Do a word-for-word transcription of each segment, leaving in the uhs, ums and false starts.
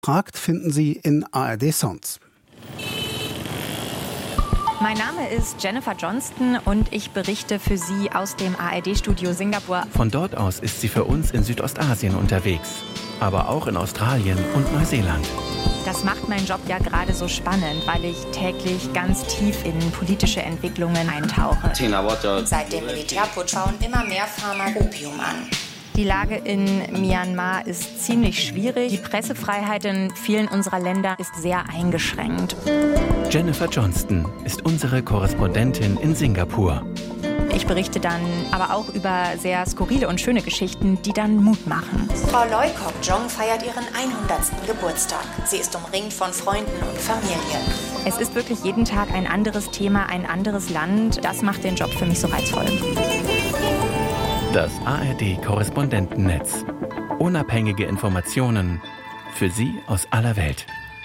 Fragt finden Sie in A R D Sounds. Mein Name ist Jennifer Johnston und ich berichte für Sie aus dem A R D-Studio Singapur. Von dort aus ist sie für uns in Südostasien unterwegs, aber auch in Australien und Neuseeland. Das macht meinen Job ja gerade so spannend, weil ich täglich ganz tief in politische Entwicklungen eintauche. Seit dem Militärputsch bauen immer mehr Farmer Opium an. Die Lage in Myanmar ist ziemlich schwierig. Die Pressefreiheit in vielen unserer Länder ist sehr eingeschränkt. Jennifer Johnston ist unsere Korrespondentin in Singapur. Ich berichte dann aber auch über sehr skurrile und schöne Geschichten, die dann Mut machen. Frau Loy Kok Jong feiert ihren hundertsten Geburtstag. Sie ist umringt von Freunden und Familie. Es ist wirklich jeden Tag ein anderes Thema, ein anderes Land. Das macht den Job für mich so reizvoll. Das A R D-Korrespondentennetz. Unabhängige Informationen für Sie aus aller Welt.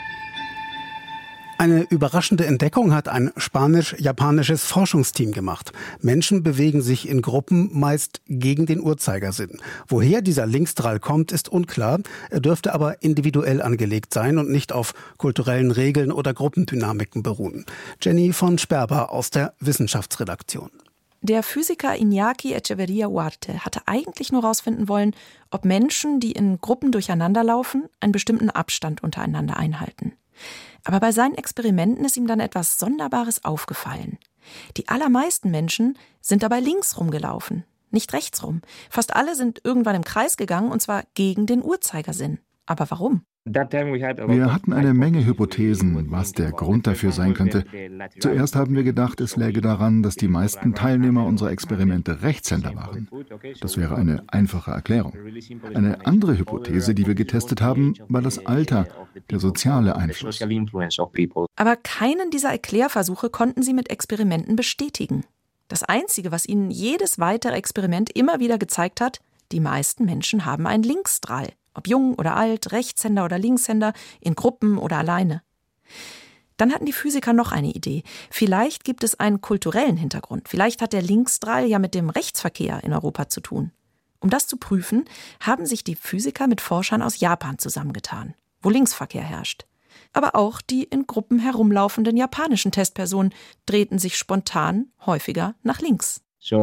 Eine überraschende Entdeckung hat ein spanisch-japanisches Forschungsteam gemacht. Menschen bewegen sich in Gruppen meist gegen den Uhrzeigersinn. Woher dieser Linkstrahl kommt, ist unklar. Er dürfte aber individuell angelegt sein und nicht auf kulturellen Regeln oder Gruppendynamiken beruhen. Jenny von Sperber aus der Wissenschaftsredaktion. Der Physiker Iñaki Echeverría Huarte hatte eigentlich nur herausfinden wollen, ob Menschen, die in Gruppen durcheinanderlaufen, einen bestimmten Abstand untereinander einhalten. Aber bei seinen Experimenten ist ihm dann etwas Sonderbares aufgefallen. Die allermeisten Menschen sind dabei links rumgelaufen, nicht rechts rum. Fast alle sind irgendwann im Kreis gegangen, und zwar gegen den Uhrzeigersinn. Aber warum? Wir hatten eine Menge Hypothesen, was der Grund dafür sein könnte. Zuerst haben wir gedacht, es läge daran, dass die meisten Teilnehmer unserer Experimente Rechtshänder waren. Das wäre eine einfache Erklärung. Eine andere Hypothese, die wir getestet haben, war das Alter, der soziale Einfluss. Aber keinen dieser Erklärversuche konnten sie mit Experimenten bestätigen. Das Einzige, was ihnen jedes weitere Experiment immer wieder gezeigt hat, die meisten Menschen haben einen Linksstrahl. Ob jung oder alt, Rechtshänder oder Linkshänder, in Gruppen oder alleine. Dann hatten die Physiker noch eine Idee. Vielleicht gibt es einen kulturellen Hintergrund. Vielleicht hat der Linksstrahl ja mit dem Rechtsverkehr in Europa zu tun. Um das zu prüfen, haben sich die Physiker mit Forschern aus Japan zusammengetan, wo Linksverkehr herrscht. Aber auch die in Gruppen herumlaufenden japanischen Testpersonen drehten sich spontan häufiger nach links.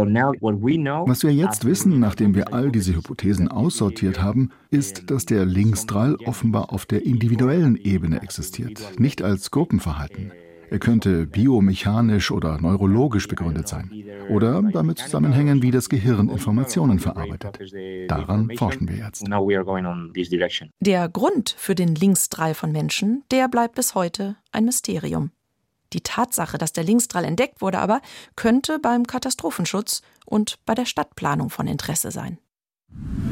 Was wir jetzt wissen, nachdem wir all diese Hypothesen aussortiert haben, ist, dass der Linkstrahl offenbar auf der individuellen Ebene existiert, nicht als Gruppenverhalten. Er könnte biomechanisch oder neurologisch begründet sein oder damit zusammenhängen, wie das Gehirn Informationen verarbeitet. Daran forschen wir jetzt. Der Grund für den Linksstrahl von Menschen, der bleibt bis heute ein Mysterium. Die Tatsache, dass der Linksstrahl entdeckt wurde, aber könnte beim Katastrophenschutz und bei der Stadtplanung von Interesse sein.